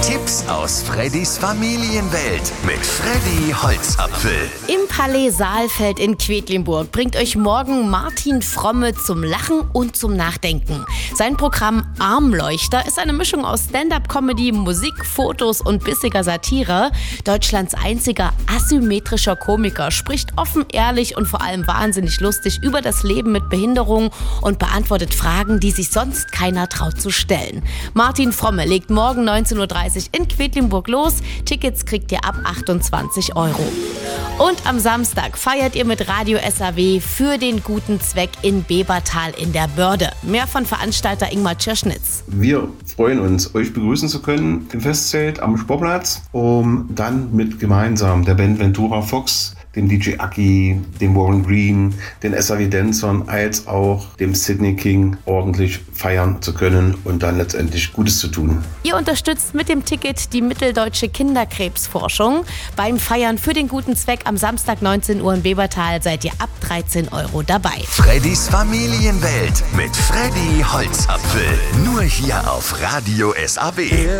Tipps aus Freddys Familienwelt mit Freddy Holzapfel. Im Palais Saalfeld in Quedlinburg bringt euch morgen Martin Fromme zum Lachen und zum Nachdenken. Sein Programm Armleuchter ist eine Mischung aus Stand-up-Comedy, Musik, Fotos und bissiger Satire. Deutschlands einziger asymmetrischer Komiker spricht offen, ehrlich und vor allem wahnsinnig lustig über das Leben mit Behinderung und beantwortet Fragen, die sich sonst keiner traut zu stellen. Martin Fromme legt morgen 19:30 Uhr in Quedlinburg los. Tickets kriegt ihr ab 28 €. Und am Samstag feiert ihr mit Radio SAW für den guten Zweck in Bebertal in der Börde. Mehr von Veranstalter Ingmar Tschirschnitz. Wir freuen uns, euch begrüßen zu können im Festzelt am Sportplatz, um dann mit gemeinsam der Band Ventura Fox, dem DJ Aki, dem Warren Green, den SAW Dancern als auch dem Sydney King ordentlich feiern zu können und dann letztendlich Gutes zu tun. Ihr unterstützt mit dem Ticket die mitteldeutsche Kinderkrebsforschung. Beim Feiern für den guten Zweck am Samstag 19 Uhr in Bebertal seid ihr ab 13 € dabei. Freddys Familienwelt mit Freddy Holzapfel. Nur hier auf Radio SAW.